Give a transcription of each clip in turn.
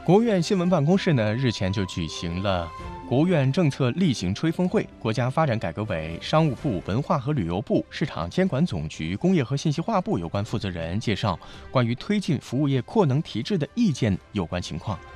国务院新闻办公室呢，日前就举行了国务院政策例行吹风会，国家发展改革委、商务部、文化和旅游部、市场监管总局、工业和信息化部有关负责人介绍关于推进服务业扩能提质的意见有关情况。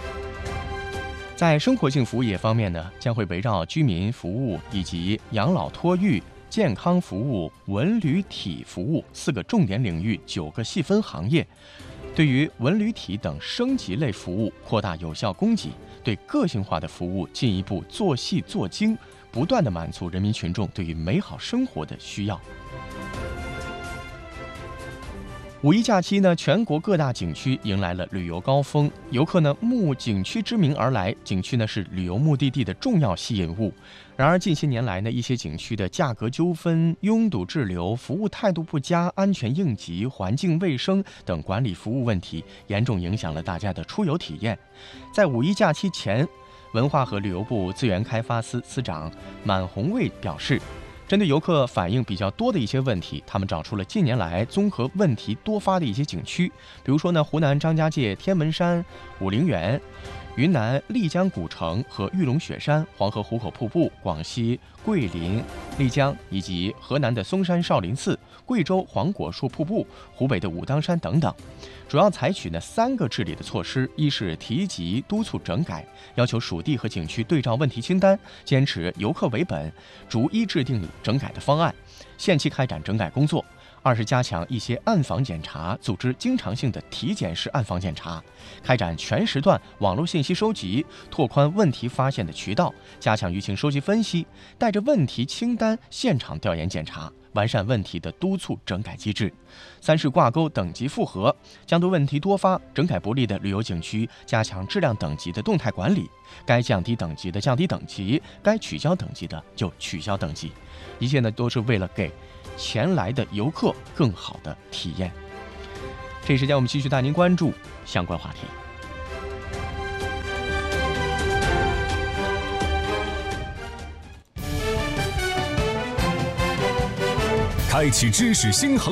在生活性服务业方面呢，将会围绕居民服务以及养老托育、健康服务、文旅体服务4个重点领域9个细分行业，对于文旅体等升级类服务扩大有效供给，对个性化的服务进一步做细做精，不断地满足人民群众对于美好生活的需要。五一假期呢，全国各大景区迎来了旅游高峰，游客呢慕景区之名而来，景区呢是旅游目的地的重要吸引物。然而近些年来呢，一些景区的价格纠纷、拥堵滞留、服务态度不佳、安全应急、环境卫生等管理服务问题，严重影响了大家的出游体验。在五一假期前，文化和旅游部资源开发司司长满红卫表示，针对游客反映比较多的一些问题，他们找出了近年来综合问题多发的一些景区，比如说呢，湖南张家界天门山、武陵源，云南丽江古城和玉龙雪山、黄河壶口瀑布，广西桂林、丽江，以及河南的嵩山少林寺、贵州黄果树瀑布、湖北的武当山等等。主要采取呢3个治理的措施：一是提及督促整改，要求属地和景区对照问题清单，坚持游客为本，逐一制定整改的方案，限期开展整改工作；二是加强一些暗访检查，组织经常性的体检式暗访检查，开展全时段网络信息收集，拓宽问题发现的渠道，加强舆情收集分析，带着问题清单现场调研检查，完善问题的督促整改机制；三是挂钩等级复核，将对问题多发、整改不力的旅游景区加强质量等级的动态管理，该降低等级的降低等级，该取消等级的就取消等级，一切呢都是为了给前来的游客更好的体验。这一时间我们继续带您关注相关话题。 开启知识新航